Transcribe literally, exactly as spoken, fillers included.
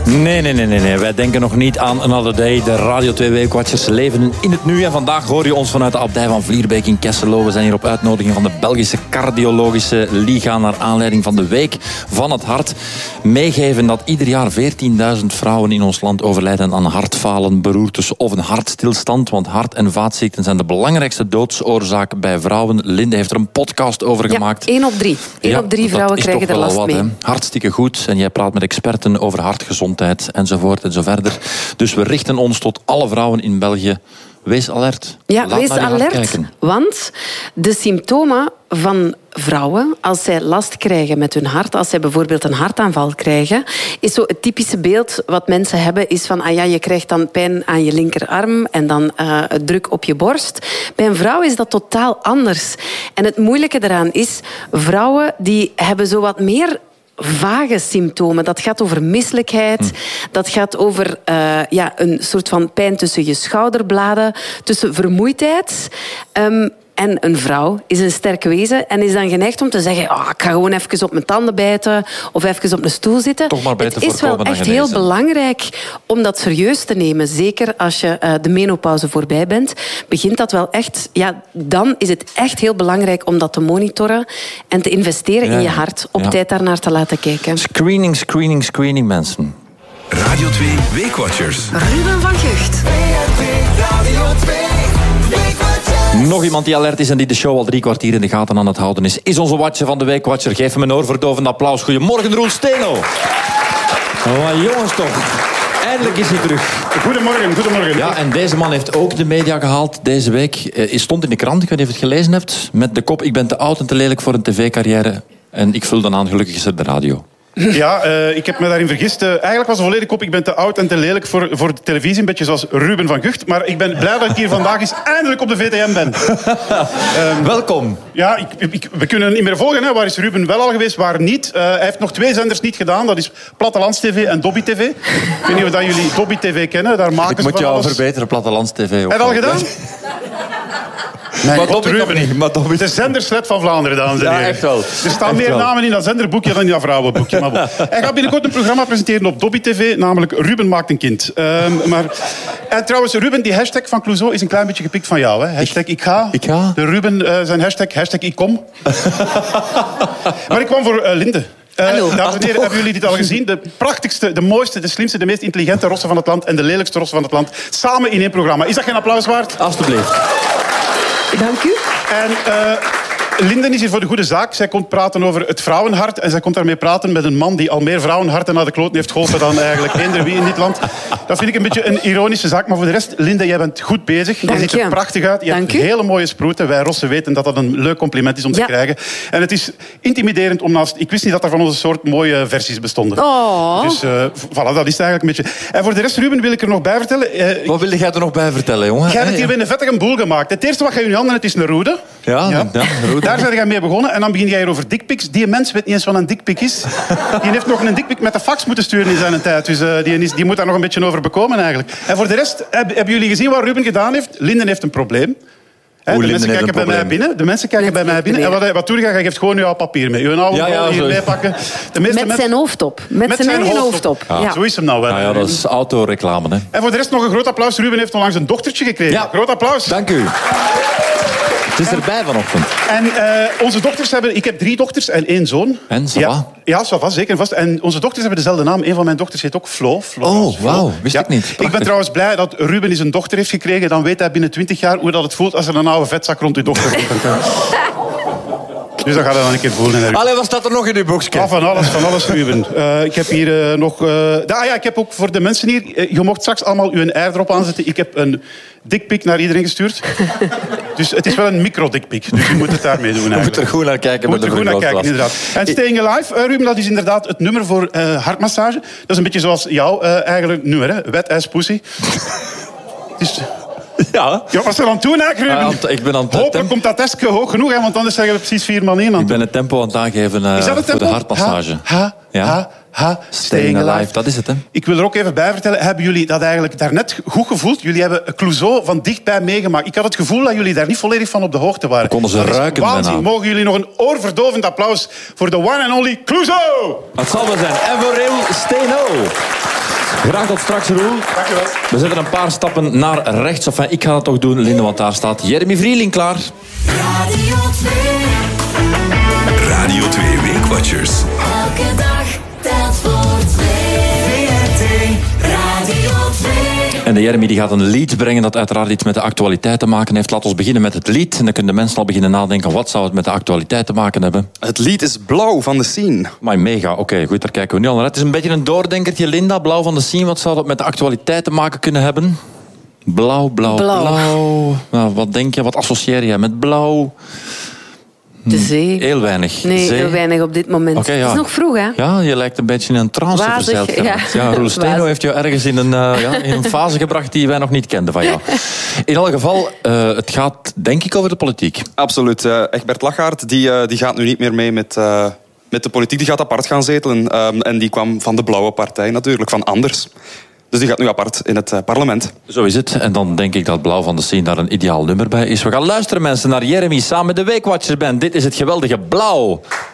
Nee, nee, nee, nee, nee. Wij denken nog niet aan Another Day. De Radio twee Weekwatchers leven in het nu. En vandaag hoor je ons vanuit de abdij van Vlierbeek in Kesselo. We zijn hier op uitnodiging van de Belgische Cardiologische Liga naar aanleiding van de Week van het Hart. Meegeven dat ieder jaar veertienduizend vrouwen in ons land overlijden aan hartfalen, beroertes of een hartstilstand. Want hart- en vaatziekten zijn de belangrijkste doodsoorzaak bij vrouwen. Linde heeft er een podcast over gemaakt. Ja, één op drie. Één ja, op drie vrouwen krijgen er last wat, mee. Hè. Hartstikke goed. En jij praat met experten over hartgezondheid enzovoort en zo verder. Dus we richten ons tot alle vrouwen in België. Wees alert. Ja, Laat wees naar je hart alert. kijken. Want de symptomen van vrouwen, als zij last krijgen met hun hart, als zij bijvoorbeeld een hartaanval krijgen, is zo het typische beeld wat mensen hebben, is van, ah ja, je krijgt dan pijn aan je linkerarm en dan uh, druk op je borst. Bij een vrouw is dat totaal anders. En het moeilijke daaraan is, vrouwen die hebben zo wat meer vage symptomen. Dat gaat over misselijkheid. Hm. Dat gaat over uh, ja, een soort van pijn tussen je schouderbladen, tussen vermoeidheid. Um, En een vrouw is een sterk wezen en is dan geneigd om te zeggen, oh, ik ga gewoon even op mijn tanden bijten of even op een stoel zitten. Toch maar beter het is wel echt heel belangrijk om dat serieus te nemen. Zeker als je uh, de menopauze voorbij bent, begint dat wel echt. Ja, dan is het echt heel belangrijk om dat te monitoren en te investeren ja, in je hart. Op ja. tijd daarnaar te laten kijken. Screening, screening, screening, mensen. Radio twee Weekwatchers. Ruben van Gucht. Radio twee Weekwatchers. Nog iemand die alert is en die de show al drie kwartier in de gaten aan het houden is, is onze watcher van de Weekwatcher. Geef hem een oorverdovend applaus. Goedemorgen, Roel Steno. Oh, jongens toch. Eindelijk is hij terug. Goedemorgen, goedemorgen. Ja, en deze man heeft ook de media gehaald deze week. Hij stond in de krant, ik weet niet of je het gelezen hebt, met de kop: ik ben te oud en te lelijk voor een tv-carrière. En ik vul dan aan, gelukkig is er de radio. Ja, uh, ik heb me daarin vergist. Uh, eigenlijk was de volledige kop: ik ben te oud en te lelijk voor, voor de televisie. Een beetje zoals Ruben van Gucht. Maar ik ben blij dat ik hier vandaag eens eindelijk op de V T M ben. um, Welkom. Ja, ik, ik, we kunnen niet meer volgen. Hè. Waar is Ruben wel al geweest, waar niet? Uh, hij heeft nog twee zenders niet gedaan. Dat is Plattelands T V en Dobby T V. Ik weet niet of dat jullie Dobby T V kennen. Daar maken ik ze moet van jou alles. verbeteren, Plattelands T V. Heb je al gedaan? Nee, maar God, Ruben niet. Maar Dobby... De zenderslet van Vlaanderen, dames en heren. Ja, echt wel. Er staan echt meer wel. namen in dat zenderboekje dan in dat vrouwenboekje. Maar bon. Hij gaat binnenkort een programma presenteren op Dobby T V, namelijk Ruben maakt een kind. Um, maar... En trouwens, Ruben, die hashtag van Clouseau is een klein beetje gepikt van jou. Hè? Hashtag ik, ik ga. Ik ga. De Ruben, uh, zijn hashtag, hashtag ik kom. Maar ik kwam voor uh, Linde. Uh, dames en heren, hebben jullie dit al gezien? De prachtigste, de mooiste, de slimste, de meest intelligente rossen van het land en de lelijkste rossen van het land samen in één programma. Is dat geen applaus waard? Alsjeblieft. Dank u. En uh, Linden is hier voor de goede zaak. Zij komt praten over het vrouwenhart. En zij komt daarmee praten met een man die al meer vrouwenharten naar de kloot heeft geholpen dan eigenlijk eender wie in dit land. Dat vind ik een beetje een ironische zaak. Maar voor de rest, Linde, jij bent goed bezig. Dank je ziet je. er prachtig uit. Je Dank hebt u. hele mooie sproeten. Wij rossen weten dat dat een leuk compliment is om ja. te krijgen. En het is intimiderend om naast... Ik wist niet dat er van onze soort mooie versies bestonden. Oh. Dus uh, voilà, dat is het eigenlijk een beetje. En voor de rest, Ruben, wil ik er nog bij vertellen. Uh, Wat wilde jij er nog bij vertellen, jongen? Jij hebt hier weer een vettige boel gemaakt. Het eerste wat je in je handen hebt is een roede. Ja, ja. ja roede. Daar zijn jij mee begonnen. En dan begin jij hier over dickpics. Die mens weet niet eens wat een dickpic is. Die heeft nog een dickpic met de fax moeten sturen in zijn tijd. Dus uh, die, is, die moet daar nog een beetje over bekomen eigenlijk. En voor de rest, heb, hebben jullie gezien wat Ruben gedaan heeft? Linden heeft een probleem. He, de mensen kijken bij mij binnen. De mensen kijken bij mij binnen. En wat, wat doe je? Je geeft gewoon jouw papier mee. Je oude ja, ja, hier meepakken. De meeste met mensen... zijn hoofd op. Met, met zijn, zijn eigen hoofd op. Ja. Ja. Zo is hem nou wel. Nou ja, dat is autoreclame, hè. En voor de rest nog een groot applaus. Ruben heeft onlangs een dochtertje gekregen. Ja. Groot applaus. Dank u. Het is erbij vanochtend. En uh, onze dochters hebben... Ik heb drie dochters en één zoon. En, ça ja, va? ja, ça va, zeker en vast. En onze dochters hebben dezelfde naam. Een van mijn dochters heet ook Flo. Flo Oh, wauw. Wist ja. ik niet. Prachtig. Ik ben trouwens blij dat Ruben eens een dochter heeft gekregen. Dan weet hij binnen twintig jaar hoe dat het voelt als er een oude vetzak rond uw dochter komt. Dus dat gaat hij dan een keer voelen. Allee, wat staat er nog in uw boekje? Ah, van alles, van alles, Ruben. Uh, ik heb hier uh, nog... Uh, ah ja, ik heb ook voor de mensen hier... Uh, je mocht straks allemaal uw airdrop aanzetten. Ik heb een dickpic naar iedereen gestuurd. Dus het is wel een micro-dickpic. Dus je moet het daarmee doen eigenlijk. Je moet er goed naar kijken. Je moet er goed naar kijken, inderdaad. En Staying Alive, uh, Ruben, dat is inderdaad het nummer voor uh, hartmassage. Dat is een beetje zoals jouw uh, eigenlijk nummer, hè. Wet ass pussy. Dus... Ja. Ja, wat is er aan het doen eigenlijk, Ruben? Uh, ik ben aan het Hopelijk tempo... komt dat testje hoog genoeg, hè, want anders zeggen we precies vier man één aan. Ik ben het tempo aan het aangeven uh, Is dat het voor tempo? de hartmassage. Ha, ha, ja. ha, ha, Staying alive, dat is het, hè. Ik wil er ook even bij vertellen, hebben jullie dat eigenlijk daarnet goed gevoeld? Jullie hebben Clouseau van dichtbij meegemaakt. Ik had het gevoel dat jullie daar niet volledig van op de hoogte waren. We konden ze dat ruiken waanzin. bijna. Mogen jullie nog een oorverdovend applaus voor de one and only Clouseau? Dat zal wel zijn. En voor Rail Steno. Graag tot straks, Roel. Dankjewel. We zetten een paar stappen naar rechts. Enfin, ik ga dat toch doen, Linde, want daar staat Jeremy Vrieling klaar. Radio twee. Radio twee Weekwatchers. Elke dag telt voor twee. V R T Radio twee. En de Jeremy die gaat een lied brengen dat uiteraard iets met de actualiteit te maken heeft. Laten we beginnen met het lied. En dan kunnen de mensen al beginnen nadenken, wat zou het met de actualiteit te maken hebben? Het lied is Blauw van de Scene. Maar mega, oké, okay, goed, daar kijken we nu al naar. Het is een beetje een doordenkertje, Linda. Blauw van de Scene, wat zou dat met de actualiteit te maken kunnen hebben? Blauw, blauw, blauw. blauw. Nou, wat denk je, wat associeer je met blauw? De zee. Heel weinig. Nee, zee. heel weinig op dit moment. Okay, ja. Het is nog vroeg, hè? Ja, je lijkt een beetje in een trance Wazig, verzeild. ja. Ja, Roel Steno heeft jou ergens in een, uh, ja, in een fase gebracht die wij nog niet kenden van jou. In elk geval, uh, het gaat denk ik over de politiek. Absoluut. Uh, Egbert Lachaert die, uh, die gaat nu niet meer mee met, uh, met de politiek. Die gaat apart gaan zetelen. Um, en die kwam van de Blauwe Partij natuurlijk, van Anders. Dus die gaat nu apart in het uh, parlement. Zo is het. En dan denk ik dat Blauw van de Scene daar een ideaal nummer bij is. We gaan luisteren, mensen, naar Jeremy samen met de Weekwatchers Band. Dit is het geweldige Blauw.